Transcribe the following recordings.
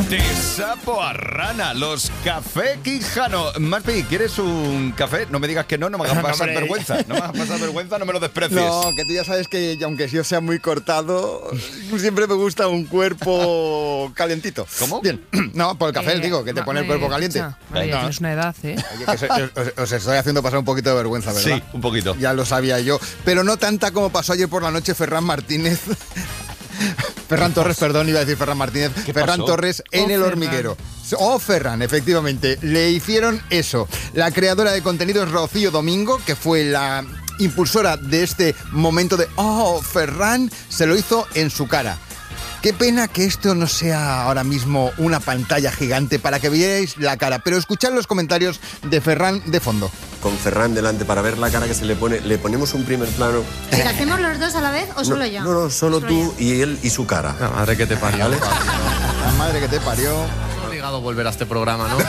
De sapo a rana, los Café Quijano. Marpi, ¿quieres un café? No me digas que no me hagas pasar vergüenza. No me hagas pasar vergüenza, no me lo desprecies. No, que tú ya sabes que aunque yo sea muy cortado, siempre me gusta un cuerpo calentito. ¿Cómo? Bien, no, por el café digo, que te pone el cuerpo caliente. Ya tienes una edad, ¿eh? Oye, que os estoy haciendo pasar un poquito de vergüenza, ¿verdad? Sí, un poquito. Ya lo sabía yo, pero no tanta como pasó ayer por la noche Ferran Martínez. Ferran Torres, perdón, iba a decir Ferran Martínez. Ferran Torres en El Hormiguero. Ferran, efectivamente, le hicieron eso. La creadora de contenidos Rocío Domingo, que fue la impulsora de este momento de Ferran, se lo hizo en su cara. Qué pena que esto no sea ahora mismo una pantalla gigante para que veáis la cara, pero escuchad los comentarios de Ferran de fondo. Con Ferran delante para ver la cara que se le pone, le ponemos un primer plano. ¿Lo hacemos los dos a la vez o solo yo? No, solo tú y él y su cara. La madre que te parió. ¿Vale? La madre que te parió. Es obligado volver a este programa, ¿no?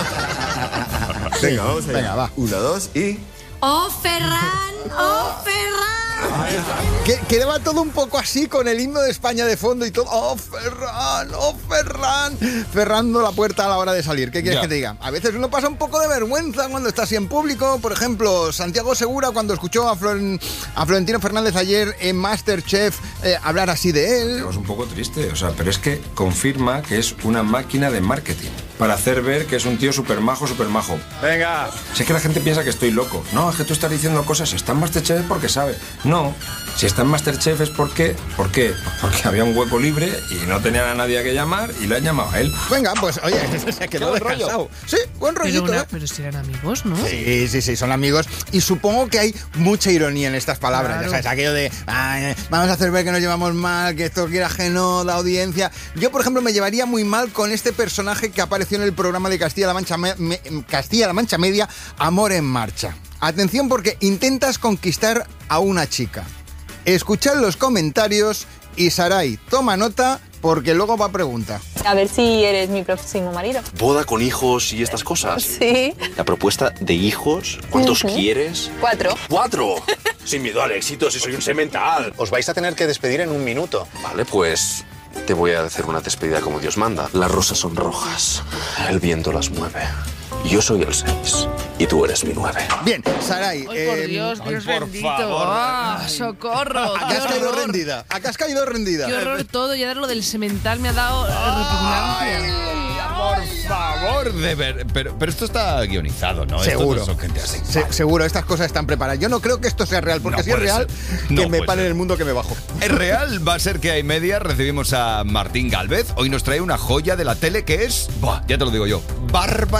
Venga, vamos allá. Venga, va. 1, 2 y... ¡Oh, Ferran! ¡Oh, Ferran! Quedaba todo un poco así con el himno de España de fondo y todo. ¡Oh, Ferran! ¡Oh, Ferran! Cerrando la puerta a la hora de salir. ¿Qué quieres que te diga? A veces uno pasa un poco de vergüenza cuando está así en público. Por ejemplo, Santiago Segura, cuando escuchó a Florentino Fernández ayer en MasterChef hablar así de él. Es un poco triste, pero es que confirma que es una máquina de marketing para hacer ver que es un tío súper majo. Venga. Sé que la gente piensa que estoy loco. No, es que tú estás diciendo cosas. Está en MasterChef porque sabe. No, si está en MasterChef es porque... ¿Por qué? Porque había un hueco libre y no tenían a nadie a que llamar y le han llamado a él. Vena, pues oye, se quedó descansado. Sí, buen rollito, Pero si eran amigos, ¿no? Sí, son amigos. Y supongo que hay mucha ironía en estas palabras. Claro. Ya sabes, aquello de vamos a hacer ver que nos llevamos mal, que esto quiera ajeno la audiencia. Yo, por ejemplo, me llevaría muy mal con este personaje que apareció en el programa de Castilla-La Mancha Media, Amor en Marcha. Atención, porque intentas conquistar a una chica. Escuchad los comentarios y Saray, toma nota porque luego va a preguntar. A ver si eres mi próximo marido. ¿Boda con hijos y estas cosas? Sí. La propuesta de hijos, ¿cuántos quieres? 4. ¡4! Sin miedo al éxito, si soy un semental. Os vais a tener que despedir en un minuto. Vale, pues te voy a hacer una despedida como Dios manda. Las rosas son rojas, el viento las mueve. Yo soy el 6 y tú eres mi 9. Bien, Saray. ¡Ay, por Dios, Dios por bendito! favor. ¡Ah, socorro! Acá ¡Qué has caído horror! rendida. Acá has caído rendida. ¡Qué horror todo! Ya lo del semental me ha dado repugnancia. Por favor, de ver. Pero esto está guionizado, ¿no? Seguro. Esto no son gente así. Seguro, estas cosas están preparadas. Yo no creo que esto sea real, porque No si es puede real, ser. que No me puede pare en ser. el mundo que me bajo. Es real, va a ser que hay media. Recibimos a Martín Gálvez. Hoy nos trae una joya de la tele que es, ya te lo digo yo, bárbara.